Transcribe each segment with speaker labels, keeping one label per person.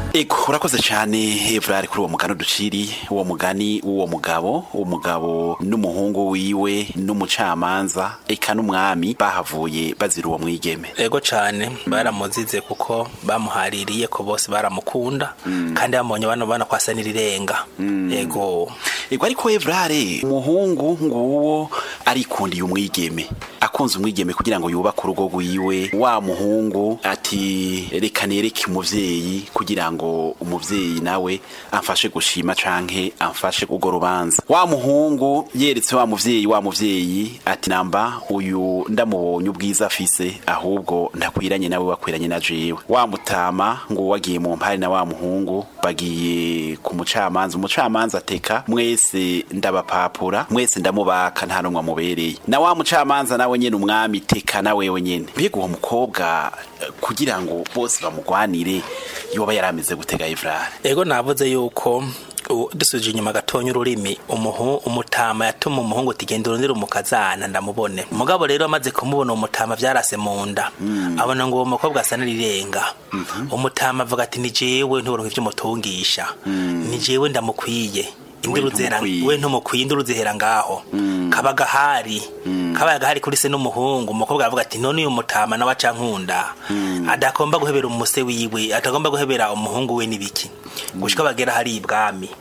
Speaker 1: Ego urakoze cyane Evrard kuri uwo mugani duciri uwo mugani uwo mugabo n'umuhungu wiwe n'umucamanza eka n'umwami bahavuye bazira uwo mwigeme.
Speaker 2: Ego cyane baramuzize kuko bamuhaririye ko bose baramukunda kandi bamubonye bana kwasanira irenga. Ego
Speaker 1: ariko Evrard umuhungu nguwo arikundiye umwigeme akunze umwigeme kugira ngo yubake urugo rwiwe wa muhungu ati reka nereke umuvyeyi kugira ngo umuvyeyi nawe amfashe gushima canke amfashe kugo rubanza. Wa muhungu yeretse wa muvyeyi ati namba uyu ndamubonye ubwiza afise ahubwo ndakwiranye nawe wakwiranye na jewe. Wa mutama ngo wagiye mu mpari na wa muhungu bagiye ku umucamanza ateka mwese ndabapapura mwese ndamubaka nta numwe amubereye. Na wa mucamanza nawe nyene umwami teka na wewe nyene. Mbega uwo mukobwa kugira ngo bose bamugwanire yoba yarameze gutega Evrard.
Speaker 2: Ego navuze yuko dusuje inyuma gatonya ururimi umutama yatuma umuhungu tigenda urundira umukazana ndamubone. Mugabo rero amaze kumubona umutama vyarase munda abona ngo uwo mukobwa asa n'irenga. Umutama avuga ati ni jewe nturonke ivyo mutungisha, ni jewe ndamukwiye. Induru zera we ntumukwiye induru zihera ngaho. Kabaga hari kuri se n'umuhungu. Umukobwa avuga ati none uyu mutama nawe acankunda adakomba guhebera umuse wiwe atagomba guhebera umuhungu we nibiki gushika bagera hari ibwami.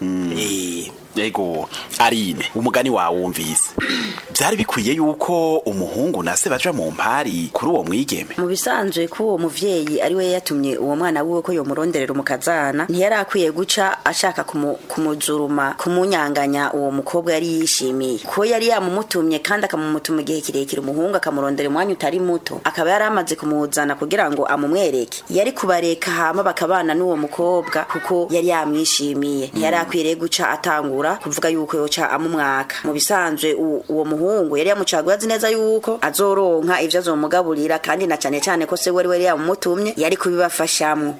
Speaker 1: Ego Arine umugani wawumvise byari bikwiye yuko umuhungu na se baja mu mpari kuri uwo mwigeme.
Speaker 3: Mu bisanzwe ko uwo muvyeyi ari we yatumye uwo mwana wiwe ko yomuronderera umukazana ntiyari akwiye guca ashaka kumuzuruma kumunyanganya uwo mukobwa yari yishimiye ko yari yamumutumye kandi akamumutuma igihe kirekire umuhungu akamurondera umwanya utari muto akaba yari amaze kumuzana kugira ngo amumwereke. Yari kubareka hama bakabana n'uwo mukobwa kuko yari yamwishimiye. Ntiyari akwiye guca atangura kuvuga yuko yoca amumwaka. Mu bisanzwe uwo muhungu yari yamucaguye azi neza yuko azoronka ivyo azomugaburira kandi na cyane ko se wari yamumutumye yari kubibafashamwe.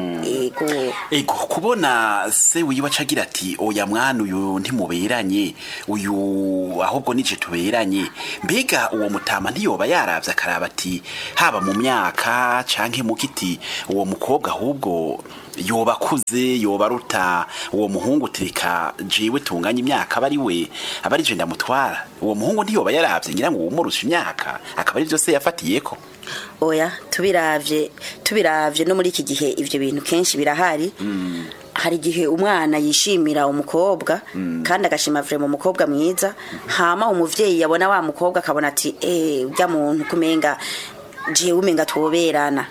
Speaker 1: Ego kubona se wiwe acagira ati oya mwana uyu ntimuberanye uyu ahubwo nije tuberanye. Mbega uwo mutama ntiyoba yaravye akaraba ati haba mu myaka canke mu kiti uwo mukobwa ahubwo yoba kuze yoba ruta uwo muhungu tirika jewe tunganya imyaka abari je ndamutwara. Uwo muhungu ntiyoba yaravye ngira ngo umurusha imyaka akaba ari byose yafatiyeko.
Speaker 3: Oya tubiravye no muri iki gihe ivyo bintu kenshi birahari. Hari igihe umwana yishimira umukobwa kandi agashima vrema umukobwa mwiza hama umuvyeyi yabona wa mukobwa akabona ati urya muntu kumenga jewe umenga twoberana.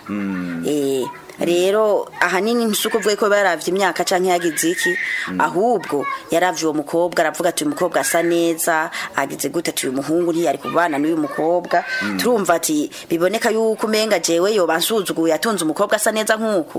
Speaker 3: Rero ahanini nsuko vuye ko baravye imyaka canke yagize iki ahubwo yaravye uwo mukobwa aravuga ati uyu mukobwa asa neza agize gute ati uyu muhungu ntiyari kubana n'uyu mukobwa. Turumva ati biboneka yuko umenga jewe yoba nsuzuguye atunze umukobwa asa neza nkuko.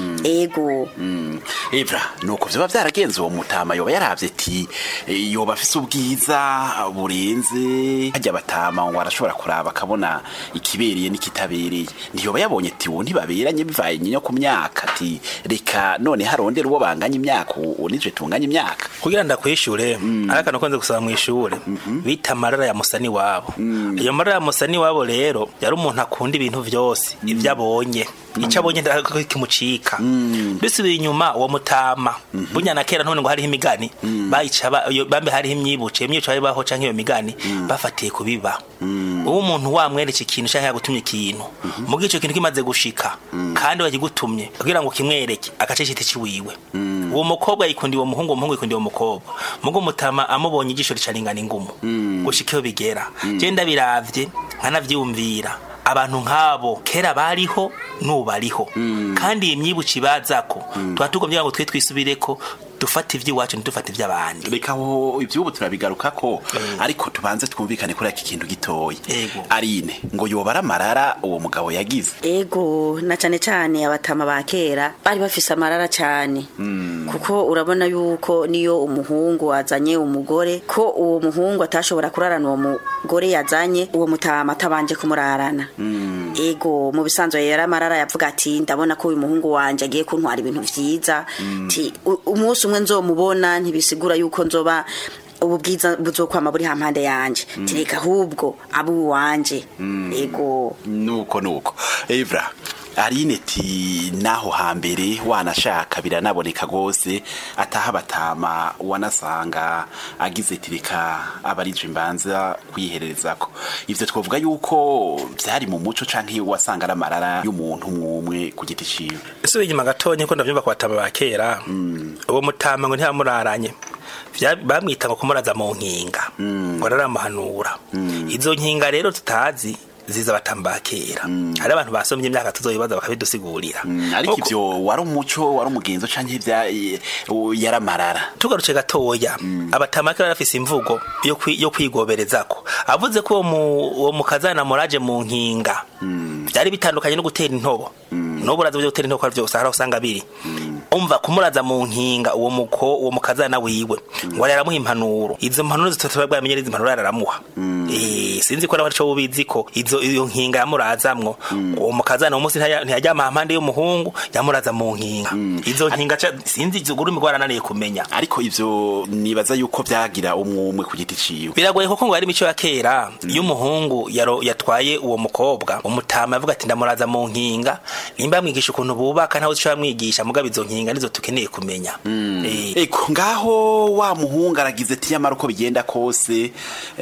Speaker 3: Ego
Speaker 1: Evra nuko vyoba vyaragenze uwo mutama yoba yaravye ati yoba afise ubwiza burenze hajya batama ngo arashobora kuraba akabona ikibereye n'ikitabereye. Ntiyoba yabonye ati uwo ntibaberanye bivaye nyine ku myaka ati reka none harondera uwo banganya imyaka unije tunganya imyaka
Speaker 2: kugira ndakwishure. Araka nakonze gusaba mu ishure bita marara ya musani wabo. Iyo marara ya musani wabo rero yari umuntu akunda ibintu vyose ivyo abonye icyo abonye ndakimucika. Dusubiye inyuma uwo mutama bunya na kera none ngo hariho imigani bayica bambe hariho imyibuce bari baho canke iyo migani bafatiye kubiba. Uwo muntu wamwereke ikintu canke yagutumye ikintu mugihe ico kintu kimaze gushika kandi bagigutumye kugira ngo kimwereke akacecete ciwiwe. Uwo mukobwa yikundiye uwo muhungu yikundiye uwo mukobwa mugo mutama amubonye igisho ricaringana ingumu gushikeho bigera. Je ndabiravye nkanavyumvira abantu nkabo kera bariho nubariho kandi imyibuci bazako twatugomye ngo twe twisubireko dufata ivy'iwacu ntidufata ivy'abandi.
Speaker 1: Reka ho ivy'ubu turabigarukako ariko tubanze twumvikane kuri iki kintu gitoya. Arine ngo yobara amarara uwo mugabo yagize.
Speaker 3: Ego na cyane abatama ba kera bari bafise amarara cyane kuko urabona yuko niyo umuhungu azanye umugore ko uwo muhungu atashobora kurarana uwo mugore yazanye uwo mutama atabanje kumurarana. Ego mu bisanzwe yari amarara yavuga ati ndabona ko uyu muhungu wanje agiye kuntwara ibintu vyiza ti umunsi umwe nzomubona ntibisigura yuko nzoba ububwiza buzokwama buri hampande yanje tireka ahubwo abu wanje. Ego
Speaker 1: nuko Evra Arineti naho hambere wanashaka biranaboneka gose ataha batama wanasanga agize tirika abarije imbanza kwihererezako ivyo twovuga yuko byari mu muco canke iyo wasanga aramarara y'umuntu umwe ku giti ciwe
Speaker 2: ese inyuma gatonye ko ndavyumva ko batama bakera uwo mutama ngo ntiyamuraranye bamwita ngo kumuraza mu nkinga ngo araramuhanura izo nkinga rero tutazi ziza batambakera hari abantu basomye imyaka tuzoyibaza bakabidusigurira
Speaker 1: ariko ivyo wari umuco wari umugenzo canke yaramarara
Speaker 2: tugaruce gatoya abatamakera bafise imvugo yo kwigoberezako avuze ko uwo mukazana muraje mu nkinga byari bitandukanye no gutera intobo n'ubu uraza byo gutera intobo kwa byose hari usanga biri umva kumuraza mu nkinga uwo mukazana wiwe ngo yaramuha impanuro izo mpanuro zitotubamenye izo mpanuro yaramuha sinzi ko nabaco bubizi ko iyo nkinga yamurazamwo uwo mukazana umunsi ntiyajyama hampande y'umuhungu yamuraza mu nkinga izo nkinga sinzi zuguru imigwarananiye kumenya
Speaker 1: ariko ivyo nibaza yuko byagira umwe ku giti ciwe
Speaker 2: biragoye kuko ngo ari imico ya kera iyo umuhungu yatwaye uwo mukobwa umutama yavuga ati ndamuraza mu nkinga nimba mwigisha ukuntu bubaka ntaho ushobora mwigisha mugabo izo nkinga nizo tukeneye kumenya
Speaker 1: eko ngaho wa muhungu aragize ati yamara uko bigenda kose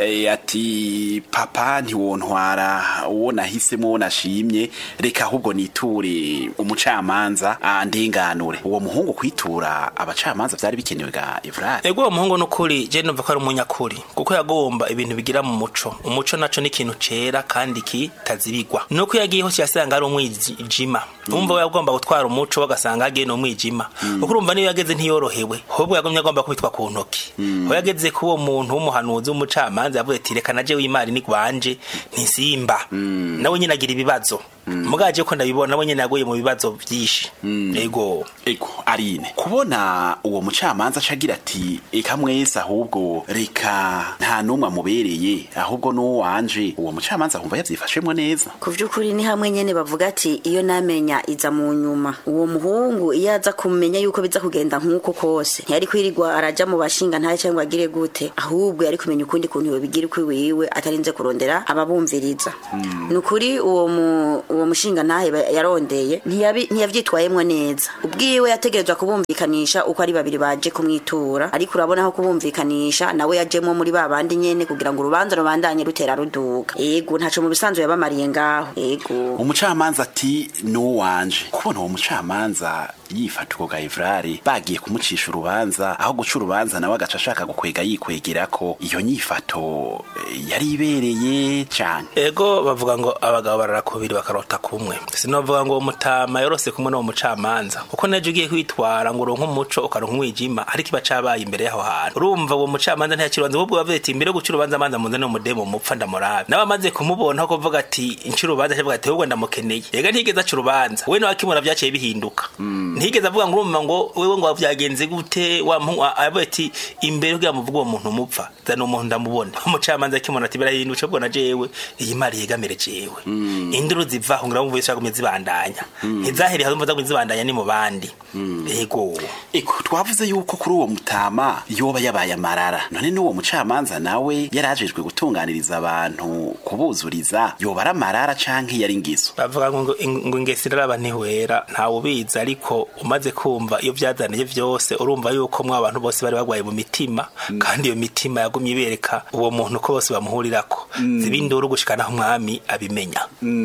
Speaker 1: ati papa ntiwontwara uwo nahisemo uwo nashimye reka ahubwo niture umucamanza ndenganure uwo muhungu kwitura abacamanza byari bikenewe ga Evrard
Speaker 2: ego uwo muhungu nukuri je numva ko ari umunyakuri kuko yagomba ibintu bigira mu umuco naco ni ikintu cera kandi kitazibigwa nuko yagiye hose yasanga ari umwijima umva yagomba gutwara umuco bagasanga agiye no mwijima kuko urumva niyo yageze ntiyorohewe ahubwo yagomye agomba kubitwa ku ntoki ho yageze ko uwo muntu w'umuhanuzi w'umucamanza yavuye ati reka naje w'imari ni gwanje ntisimba nawe nyine agira ibibazo mugaje ko ndabibona nawe nyine yaguye mu bibazo byinshi ego
Speaker 1: Arine kubona uwo mucamanza acagira ati eka mwese ahubwo reka nta numwe amubereye ahubwo no wanje uwo mucamanza kumva yavyifashemwe neza
Speaker 3: ku vyukuri ni hamwe nyene bavuga ati iyo namenya iza mu nyuma uwo muhungu iyo aza kumenya yuko biza kugenda nkuko kose ntiyari kwirigwa araja mu bashinga ntaye cyangwa agire gute ahubwo yari kumenya ukundi kuntu yobigira kuri wiwe atarinze kurondera ababumviriza nukuri uwo mushinga ntahe yarondeye ntiyavyitwayemwe neza ubwiwe yategerezwa kubumvikanisha uko ari babiri baje kumwitura ariko urabona aho kubumvikanisha nawe yajemo muri babandi nyene kugira ngo urubanza rubandanye rutera ruduga yego ntaco mu bisanzwe yabamariye ngaho yego
Speaker 1: umucamanza ati no wanje kubona uwo mucamanza yifatuko ga Evrard bagiye kumucisha urubanza aho guca urubanza nawe agaca ashaka gukwega yikwegerako iyo nyifato yari ibereye cyane
Speaker 2: ego bavuga ngo abagabo bararakubiri bakarota kumwe sinovuga ngo umutama yorose kumwe no mucamanza kuko neje ugiye kwitwara ngo uronke umuco ukaronka umwijima ariko bacabaye imbere yaho hantu urumva uwo mucamanza ntakirubanza ubwo bavuye ati imbere guca urubanza manza munze no mudemo mupfa ndamurabe nabamaze kumubona ko kuvuga ati incurubanza cyavuga ati ubwo ndamukeneye ega ntigeze aca urubanza we no akimura byaciye bihinduka ntigeze avuga ngo urumva ngo wewe ngo byagenze gute avuga ati imbere kugira muvuga uwo muntu mupfa zana umuntu ndamubona umucamanza akimona ati birahinduka ubwo na jewe iyi mari yegamere jewe induru zivaho ngira mvuye cyagumye zibandanya ntizaheri hazumva zagumye zibandanya ni mu bandi ego
Speaker 1: twavuze yuko kuri uwo mutama yoba yabaye amarara none n'uwo mucamanza nawe yarajejwe gutunganiriza abantu kubuzuriza yoba aramarara canke yari ngizo
Speaker 2: bavuga ngo ingesi raba ntihwera nta ubiza ariko umaze kumva iyo byazaniye byose urumva yuko mwa abantu bose bari bagwaye mu mitima kandi iyo mitima yagumye ibereka uwo muntu ko bose bamuhurirako zibinduru gushikana umwami abimenya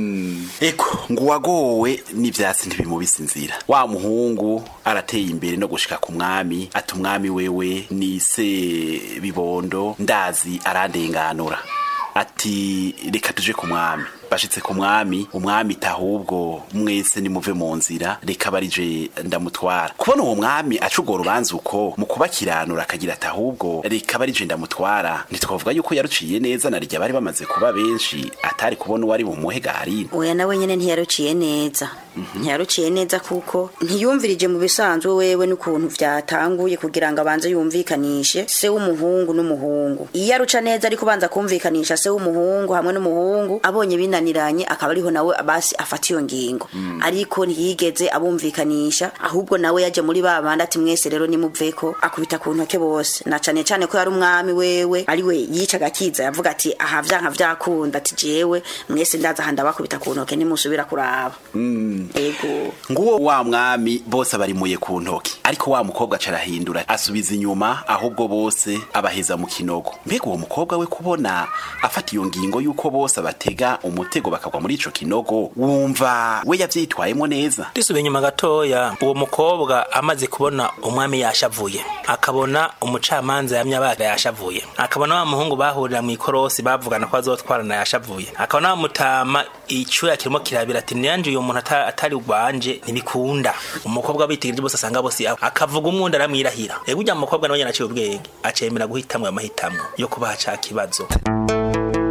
Speaker 1: ngo wagowe n'ivyatsi ntibimubisinzira wa muhungu arateye imbere no gushika ku mwami ati umwami wewe nise bibondo ndazi arandenganura ati reka tuje ku mwami bashitse ku mwami umwami tahubwo mwese nimuve mu nzira reka barije ndamutwara kubona uwo mwami acugora urubanza uko mu kubakiranura akagira tahubwo reka barije ndamutwara ntitwavuga yuko yaruciye neza narijya bari bamaze kuba benshi atari kubona uwari bumuhe Garine
Speaker 3: oya nawe nyene ntiyaruciye neza ntiyaruciye neza kuko ntiyumvirije mu bisanzwe wewe n'ukuntu vyatanguye kugira ngo abanze yumvikanishe se w'umuhungu n'umuhungu iyo aruca neza ariko banza kumvikanisha se w'umuhungu hamwe n'umuhungu abonye bina binaniranye akaba ariho nawe basi afata iyo ngingo ariko ntiyigeze abumvikanisha ahubwo nawe yaje muri babandi ati mwese rero nimuveko akubita ku ntoke bose na cane cane ko yari umwami wewe ari we yicaga kiza yavuga ati aha vyanka vyakunda ati jewe mwese ndaza handa bakubita ku ntoke nimusubira kuraba ego
Speaker 1: nguwo wa mwami bose abarimuye ku ntoke ariko wa mukobwa carahindura asubiza inyuma ahubwo bose abaheza mu kinogo mbega uwo mukobwa we kubona afata iyo ngingo yuko bose abatega umutego bakagwa muri ico kinogo wumva we yavyitwayemo neza
Speaker 2: risubiye inyuma gatoya uwo mukobwa amaze kubona umwami yashavuye akabona umucamanza yamya baka yashavuye akabona wa muhungu bahurira mu ikorosi bavugana ko azotwarana yashavuye akabona wa mutama icyuya kirimo kirabira ati niyanje uyo muntu atari ubanje ntibikunda umukobwa bitigirije bose asanga bose akavuga umwunda aramwirahira ego ujya mukobwa nawe yanaciye ubwenge acemera guhitamwe amahitamo yo kubaha ca kibazo